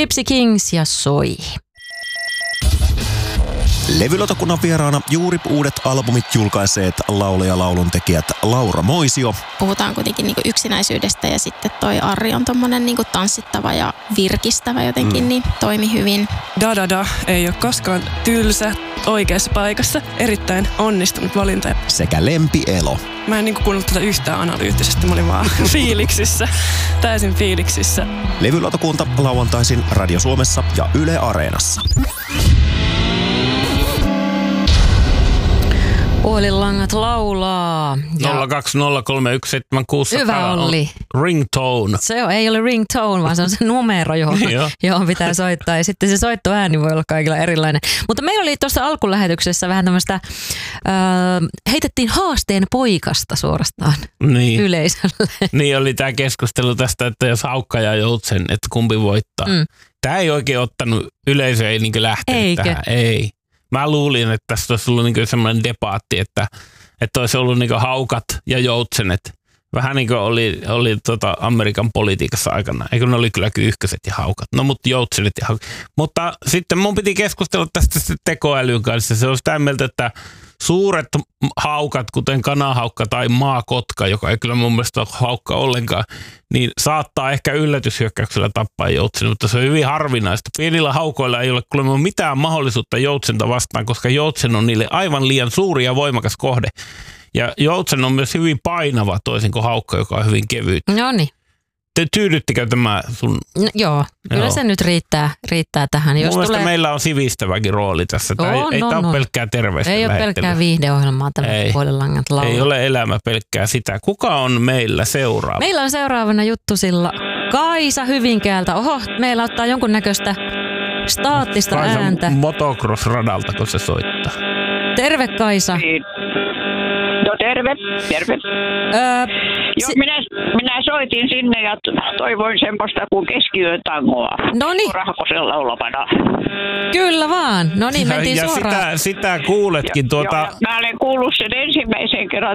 Gypsy Kings ja Soi. Levylautakunnan vieraana juuri uudet albumit julkaiseet laulaja lauluntekijät Laura Moisio. Puhutaan kuitenkin niinku yksinäisyydestä ja sitten toi Arri on tommonen niinku tanssittava ja virkistävä jotenkin, niin toimi hyvin. Da ei ole koskaan tylsä, oikeassa paikassa. Erittäin onnistunut valinta. Sekä Lempi Elo. Mä en kuunnellut tätä yhtään analyyttisesti, mä olin vaan fiiliksissä, täysin fiiliksissä. Levylautakunta lauantaisin Radio Suomessa ja Yle Areenassa. Puhelinlangat laulaa. 020317600 Hyvä Olli. Ringtone. Se ei ole ringtone, vaan se on se numero, johon pitää soittaa. Ja sitten se soittoääni voi olla kaikilla erilainen. Mutta meillä oli tuossa alkulähetyksessä vähän tämmöistä, heitettiin haasteen poikasta suorastaan yleisölle. Niin oli tämä keskustelu tästä, että jos haukka ja joutsen, että kumpi voittaa. Tämä ei oikein ottanut, yleisö ei niin lähtenyt tähän. Ei. Mä luulin, että tässä olisi ollut niin semmoinen debaatti, että olisi ollut niin haukat ja joutsenet. Vähän niin kuin oli Amerikan politiikassa aikana. Eikö ne oli kyllä kyyhköset ja haukat. No mutta joutsenet ja haukat. Mutta sitten mun piti keskustella tästä tekoälyn kanssa. Se on sitä mieltä, että suuret haukat, kuten kanahaukka tai maakotka, joka ei kyllä mun mielestä ole haukka ollenkaan, niin saattaa ehkä yllätyshyökkäyksellä tappaa joutsen, mutta se on hyvin harvinaista. Pienillä haukoilla ei ole kuulemma mitään mahdollisuutta joutsenta vastaan, koska joutsen on niille aivan liian suuri ja voimakas kohde. Ja joutsen on myös hyvin painava, toisin kuin haukka, joka on hyvin kevyt. No niin. Tyydyttikö tämä sun? No, joo, kyllä se nyt riittää tähän. Mun mielestä meillä on sivistäväkin rooli tässä. Tämä ei ole pelkkää terveistä ei ole pelkkää viihdeohjelmaa tällä Puhelinlangat laulaa. Ei ole elämä pelkkää sitä. Kuka on meillä seuraava? Meillä on seuraavana juttusilla Kaisa Hyvinkäältä. Oho, meillä ottaa jonkunnäköistä staattista Kaisa ääntä. Motocross-radalta, kun se soittaa. Terve Kaisa. No terve. Joo, minä soitin sinne ja toivoin semmoista kuin keskiöön tangoa. Noniin. Rahkosella laulavana. Kyllä vaan. No niin, mentiin ja suoraan. Sitä kuuletkin Mä olen kuullut sen ensimmäisen kerran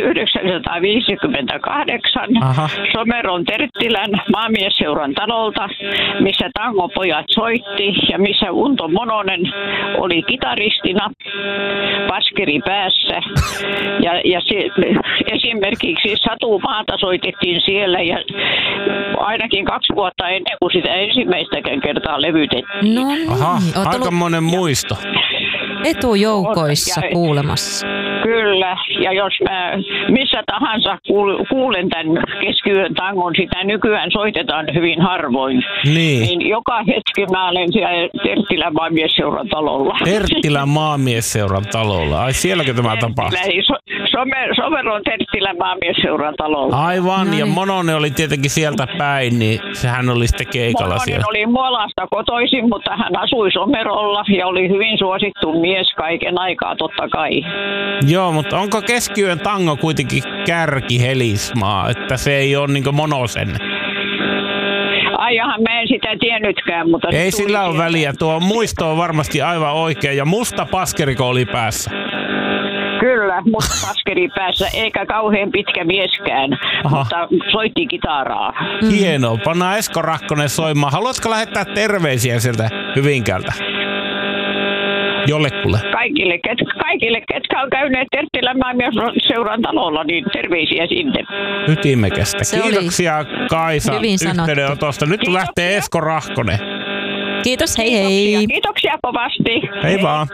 1958 Someron Terttilän maamiesseuran talolta, missä tangopojat soitti ja missä Unto Mononen oli kitaristina paskeri päässä. Ja esimerkiksi Satu Maata soitettiin siellä ja ainakin 2 vuotta ennen kuin sitä ensimmäistäkään kertaa levytettiin. No niin. Aikamoinen muisto. Etujoukoissa kuulemassa. Kyllä, ja jos mä missä tahansa kuulen tämän keskiyön tangon, sitä nykyään soitetaan hyvin harvoin. Niin joka hetki mä olen siellä Terttilän maamiesseuran talolla. Terttilän maamiesseuran talolla. Ai sielläkö tämä tapahtuu? Someron Terttilän maamiesseuran talolla. Aivan, ja Mononen oli tietenkin sieltä päin, niin sehän oli sitten keikalla siellä. Mononen oli Muolasta kotoisin, mutta hän asui Somerolla ja oli hyvin suosittu mies kaiken aikaa, totta kai. Joo, mutta onko keskiyön tango kuitenkin kärkihelismaa, että se ei ole niin kuin Monosen? Aijahan mä en sitä tiennytkään, mutta... Ei sillä ole väliä, tuo muisto on varmasti aivan oikein, ja musta paskeriko oli päässä. Kyllä, musta paskeri päässä, eikä kauhean pitkä mieskään, mutta soitti kitaraa. Hienoa, pannaan Esko Rahkonen soimaan. Haluatko lähettää terveisiä sieltä Hyvinkäältä? Jollekulle. Kaikille, ketkä on käyneet Terttilän maamiesseuran talolla, niin terveisiä sinne. Ytimekästä. Kiitoksia Kaisa yhteydenotosta. Nyt lähtee Esko Rahkonen. Kiitos, hei hei. Kiitoksia kovasti. Hei vaan.